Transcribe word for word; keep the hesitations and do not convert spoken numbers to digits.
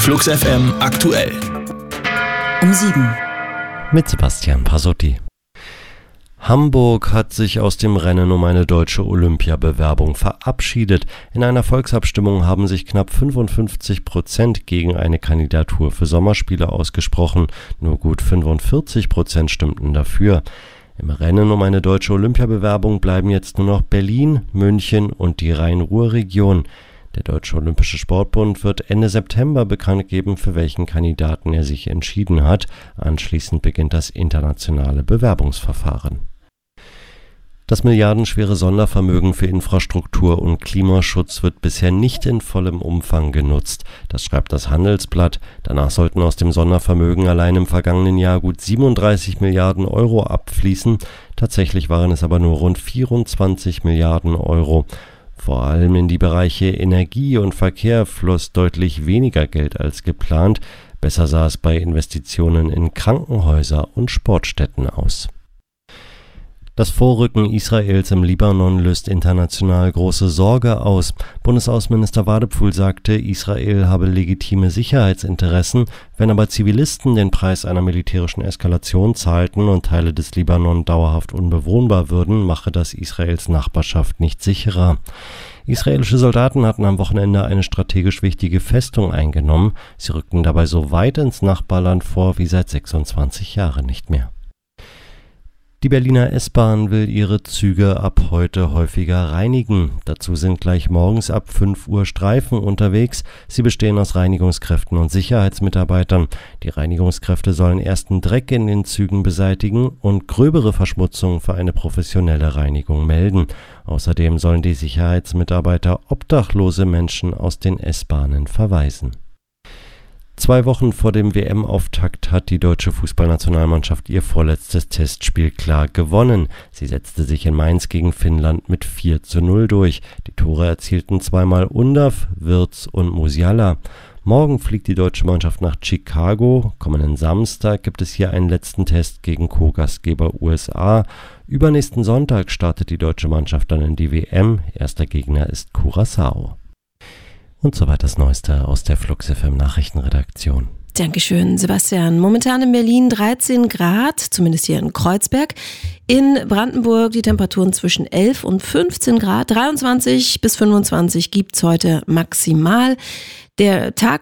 Flux F M aktuell. Um sieben. Mit Sebastian Pasotti. Hamburg hat sich aus dem Rennen um eine deutsche Olympiabewerbung verabschiedet. In einer Volksabstimmung haben sich knapp fünfundfünfzig Prozent gegen eine Kandidatur für Sommerspiele ausgesprochen. Nur gut fünfundvierzig Prozent stimmten dafür. Im Rennen um eine deutsche Olympiabewerbung bleiben jetzt nur noch Berlin, München und die Rhein-Ruhr-Region. Der Deutsche Olympische Sportbund wird Ende September bekannt geben, für welchen Kandidaten er sich entschieden hat. Anschließend beginnt das internationale Bewerbungsverfahren. Das milliardenschwere Sondervermögen für Infrastruktur und Klimaschutz wird bisher nicht in vollem Umfang genutzt. Das schreibt das Handelsblatt. Danach sollten aus dem Sondervermögen allein im vergangenen Jahr gut siebenunddreißig Milliarden Euro abfließen. Tatsächlich waren es aber nur rund vierundzwanzig Milliarden Euro. Vor allem in die Bereiche Energie und Verkehr floss deutlich weniger Geld als geplant. Besser sah es bei Investitionen in Krankenhäuser und Sportstätten aus. Das Vorrücken Israels im Libanon löst international große Sorge aus. Bundesaußenminister Wadepfuhl sagte, Israel habe legitime Sicherheitsinteressen. Wenn aber Zivilisten den Preis einer militärischen Eskalation zahlten und Teile des Libanon dauerhaft unbewohnbar würden, mache das Israels Nachbarschaft nicht sicherer. Israelische Soldaten hatten am Wochenende eine strategisch wichtige Festung eingenommen. Sie rückten dabei so weit ins Nachbarland vor wie seit sechsundzwanzig Jahren nicht mehr. Die Berliner S-Bahn will ihre Züge ab heute häufiger reinigen. Dazu sind gleich morgens ab fünf Uhr Streifen unterwegs. Sie bestehen aus Reinigungskräften und Sicherheitsmitarbeitern. Die Reinigungskräfte sollen ersten Dreck in den Zügen beseitigen und gröbere Verschmutzungen für eine professionelle Reinigung melden. Außerdem sollen die Sicherheitsmitarbeiter obdachlose Menschen aus den S-Bahnen verweisen. Zwei Wochen vor dem W M-Auftakt hat die deutsche Fußballnationalmannschaft ihr vorletztes Testspiel klar gewonnen. Sie setzte sich in Mainz gegen Finnland mit vier zu null durch. Die Tore erzielten zweimal Undav, Wirtz und Musiala. Morgen fliegt die deutsche Mannschaft nach Chicago. Kommenden Samstag gibt es hier einen letzten Test gegen Co-Gastgeber U S A. Übernächsten Sonntag startet die deutsche Mannschaft dann in die W M. Erster Gegner ist Curaçao. Und soweit das Neueste aus der Flux F M Nachrichtenredaktion. Dankeschön, Sebastian. Momentan in Berlin dreizehn Grad, zumindest hier in Kreuzberg. In Brandenburg die Temperaturen zwischen elf und fünfzehn Grad. dreiundzwanzig bis fünfundzwanzig gibt es heute maximal. Der Tag